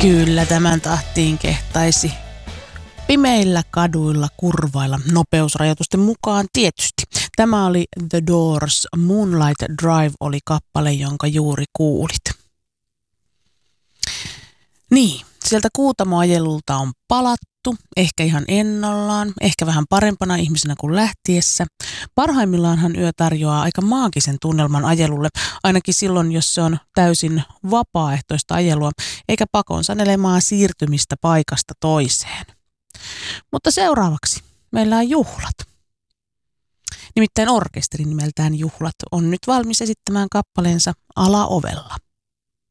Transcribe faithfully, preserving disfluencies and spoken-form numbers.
Kyllä tämän tahtiin kehtaisi pimeillä kaduilla kurvailla nopeusrajoitusten mukaan tietysti. Tämä oli The Doors, Moonlight Drive oli kappale, jonka juuri kuulit. Niin, sieltä Kuutamoajelulta on palattu, ehkä ihan ennollaan, ehkä vähän parempana ihmisenä kuin lähtiessä. Parhaimmillaanhan yö tarjoaa aika maagisen tunnelman ajelulle, ainakin silloin, jos se on täysin vapaaehtoista ajelua, eikä pakon sanelemaa siirtymistä paikasta toiseen. Mutta seuraavaksi meillä on juhlat. Nimittäin orkesteri nimeltään Juhlat on nyt valmis esittämään kappaleensa Alaovella.